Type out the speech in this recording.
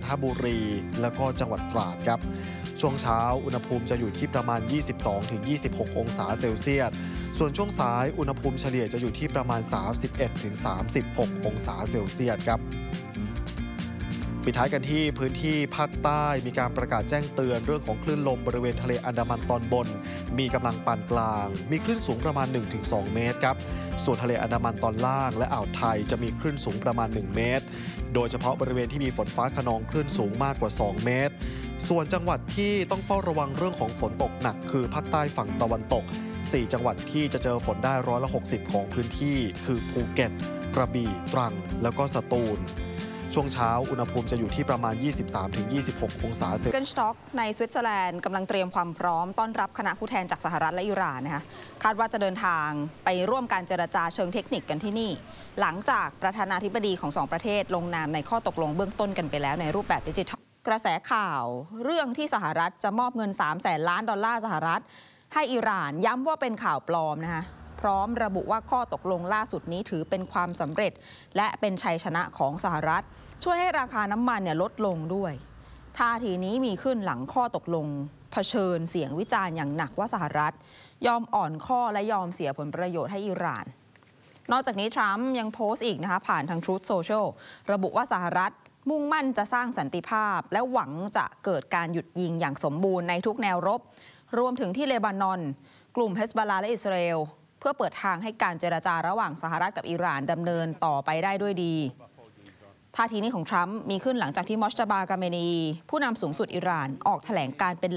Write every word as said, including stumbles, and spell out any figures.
บุรีและก็จังหวัดตราดครับช่วงเช้าอุณหภูมิจะอยู่ที่ประมาณ ยี่สิบสองถึงยี่สิบหก องศาเซลเซียสส่วนช่วงสายอุณหภูมิเฉลี่ยจะอยู่ที่ประมาณ สามสิบเอ็ดถึงสามสิบหก องศาเซลเซียสครับปิดท้ายกันที่พื้นที่ภาคใต้มีการประกาศแจ้งเตือนเรื่องของคลื่นลมบริเวณทะเลอันดามันตอนบนมีกำลังปานกลางมีคลื่นสูงประมาณ หนึ่งถึงสอง เมตรครับส่วนทะเลอันดามันตอนล่างและอ่าวไทยจะมีคลื่นสูงประมาณหนึ่งเมตรโดยเฉพาะบริเวณที่มีฝนฟ้าคะนองคลื่นสูงมากกว่าสองเมตรส่วนจังหวัดที่ต้องเฝ้าระวังเรื่องของฝนตกหนักคือภาคใต้ฝั่งตะวันตกสี่จังหวัดที่จะเจอฝนได้ร้อยละหกสิบของพื้นที่คือภูเก็ตกระบี่ตรังแล้วก็สตูลช่วงเช้าอุณหภูมิจะอยู่ที่ประมาณ ยี่สิบสามถึงยี่สิบหก องศาเซลเซียสเกนสต็อกในสวิตเซอร์แลนด์กำลังเตรียมความพร้อมต้อนรับคณะผู้แทนจากสหรัฐและอิหร่านนะคะคาดว่าจะเดินทางไปร่วมการเจรจาเชิงเทคนิคกันที่นี่หลังจากประธานาธิบดีของสองประเทศลงนามในข้อตกลงเบื้องต้นกันไปแล้วในรูปแบบดิจิทัลกระแสข่าวเรื่องที่สหรัฐจะมอบเงิน สามแสน ล้านดอลลาร์สหรัฐให้อิหร่านย้ำว่าเป็นข่าวปลอมนะคะพร้อมระบุว่าข้อตกลงล่าสุดนี้ถือเป็นความสำเร็จและเป็นชัยชนะของสหรัฐช่วยให้ราคาน้ำมันเนี่ยลดลงด้วยท่าทีนี้มีขึ้นหลังข้อตกลงเผชิญเสียงวิจารณ์อย่างหนักว่าสหรัฐยอมอ่อนข้อและยอมเสียผลประโยชน์ให้อิหร่านนอกจากนี้ทรัมป์ยังโพสต์อีกนะคะผ่านทาง Truth Social ระบุว่าสหรัฐมุ่งมั่นจะสร้างสันติภาพและหวังจะเกิดการหยุดยิงอย่างสมบูรณ์ในทุกแนวรบรวมถึงที่เลบานอนกลุ่มเฮซบอลลาห์และอิสราเอลเพื่อเปิดทางให้การเจรจาระหว่างสหรัฐกับอิหร่านดำเนินต่อไปได้ด้วยดีท่าทีนี้ของทรัมป์มีขึ้นหลังจากที่มอชตาบากาเมนีผู้นำสูงสุดอิหร่านออกแถลงการเป็น